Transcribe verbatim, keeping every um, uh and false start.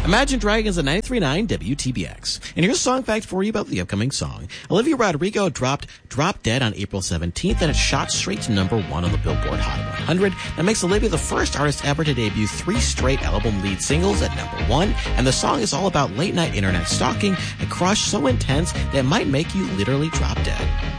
Imagine Dragons at ninety-three point nine W T B X. And here's a song fact for you about the upcoming song. Olivia Rodrigo dropped Drop Dead on April seventeenth, and it shot straight to number one on the Billboard Hot one hundred. That makes Olivia the first artist ever to debut three straight album lead singles at number one, and the song is all about late-night internet stalking, a crush so intense that it might make you literally drop dead.